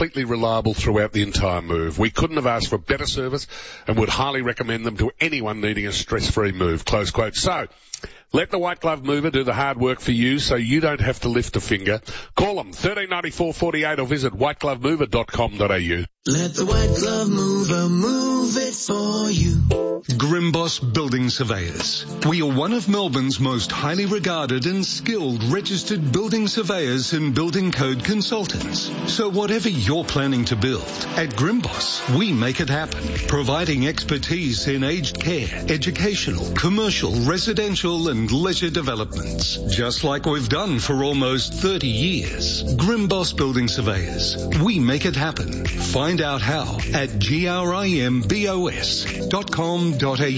completely reliable throughout the entire move. We couldn't have asked for better service and would highly recommend them to anyone needing a stress-free move, close quote. So, let the White Glove Mover do the hard work for you so you don't have to lift a finger. Call them 139448 or visit whiteglovemover.com.au. Let the White Glove Mover move it for you. Grimboss Building Surveyors. We are one of Melbourne's most highly regarded and skilled registered building surveyors and building code consultants. So whatever you're planning to build, at Grimboss, we make it happen, providing expertise in aged care, educational, commercial, residential and leisure developments. Just like we've done for almost 30 years. Grimboss Building Surveyors. We make it happen. Find out how at grimbos.com.au.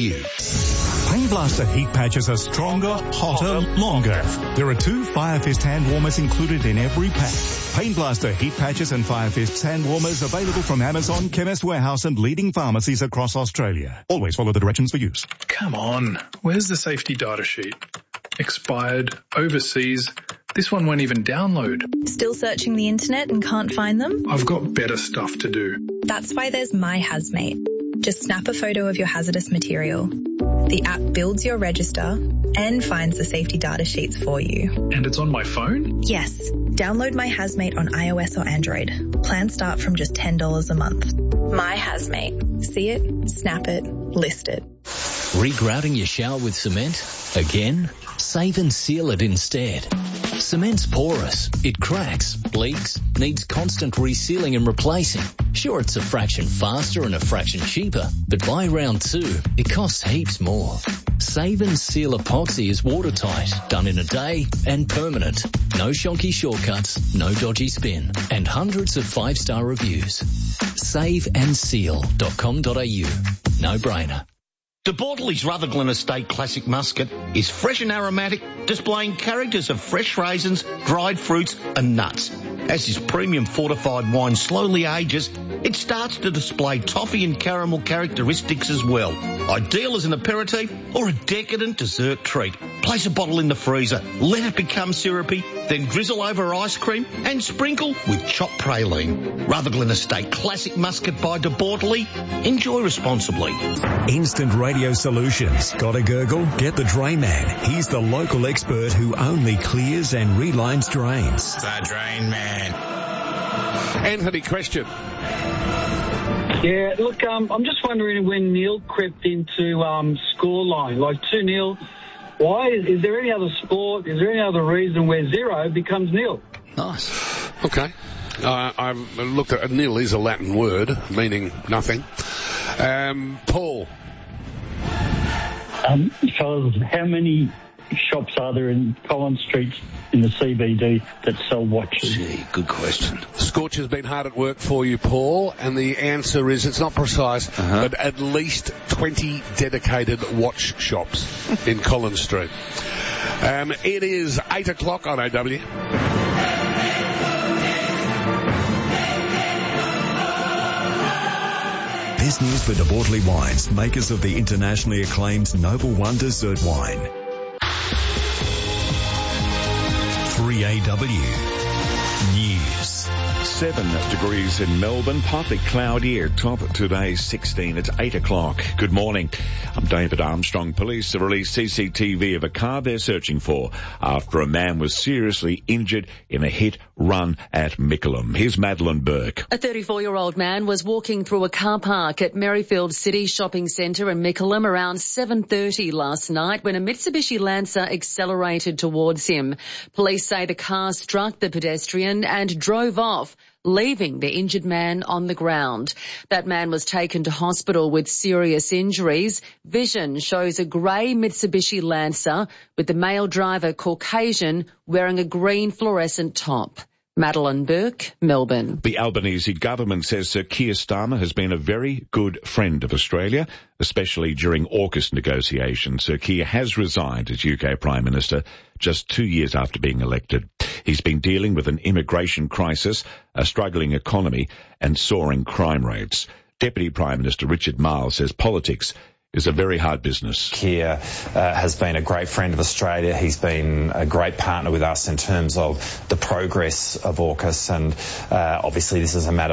Pain Blaster heat patches are stronger, hotter, longer. There are 2 Fire Fist hand warmers included in every pack. Pain Blaster heat patches and Fire Fist hand warmers available from Amazon, Chemist Warehouse and leading pharmacies across Australia. Always follow the directions for use. Come on, where's the safety data sheet? Expired, overseas. This one won't even download. Still searching the internet and can't find them? I've got better stuff to do. That's why there's My Hazmate. Just snap a photo of your hazardous material. The app builds your register and finds the safety data sheets for you. And it's on my phone? Yes. Download My Hazmate on iOS or Android. Plans start from just $10 a month. My Hazmate. See it, snap it, list it. Regrouting your shower with cement? Again? Save and seal it instead. Cement's porous. It cracks, leaks, needs constant resealing and replacing. Sure, it's a fraction faster and a fraction cheaper, but by round 2, it costs heaps more. Save and Seal epoxy is watertight, done in a day and permanent. No shonky shortcuts, no dodgy spin, and hundreds of 5-star reviews. saveandseal.com.au. No brainer. De Bortolli's Rutherglen Estate Classic Muscat is fresh and aromatic, displaying characters of fresh raisins, dried fruits and nuts. As this premium fortified wine slowly ages, it starts to display toffee and caramel characteristics as well. Ideal as an aperitif or a decadent dessert treat. Place a bottle in the freezer, let it become syrupy, then drizzle over ice cream and sprinkle with chopped praline. Rutherglen Estate Classic Muscat by De Bortolli. Enjoy responsibly. Instant Radio Solutions. Got a gurgle? Get the Drain Man. He's the local expert who only clears and relines drains. The Drain Man. Anthony, question. Yeah, look, I'm just wondering when Neil crept into scoreline, like 2-0. Why? Is there any other sport? Is there any other reason where 0 becomes nil? Nice. Okay. I've looked at nil is a Latin word meaning nothing. Paul. Fellas, how many shops are there in Collins Street in the CBD that sell watches? Gee, good question. Scorch has been hard at work for you, Paul, and the answer is, it's not precise, but at least 20 dedicated watch shops in Collins Street. It is 8 o'clock on AW. This news for De Bortoli Wines, makers of the internationally acclaimed Noble One dessert wine. 3AW News. 7 degrees in Melbourne, partly cloudy, a top today 16. It's 8 o'clock. Good morning. I'm David Armstrong. Police have released CCTV of a car they're searching for after a man was seriously injured in a hit-run at Mickleham. Here's Madeline Burke. A 34-year-old man was walking through a car park at Merrifield City Shopping Centre in Mickleham around 7:30 last night when a Mitsubishi Lancer accelerated towards him. Police say the car struck the pedestrian and drove off, leaving the injured man on the ground. That man was taken to hospital with serious injuries. Vision shows a grey Mitsubishi Lancer with the male driver Caucasian wearing a green fluorescent top. Madeline Burke, Melbourne. The Albanese government says Sir Keir Starmer has been a very good friend of Australia, especially during AUKUS negotiations. Sir Keir has resigned as UK Prime Minister just 2 years after being elected. He's been dealing with an immigration crisis, a struggling economy and soaring crime rates. Deputy Prime Minister Richard Marles says politics is a very hard business. Keir has been a great friend of Australia. He's been a great partner with us in terms of the progress of AUKUS, and obviously this is a matter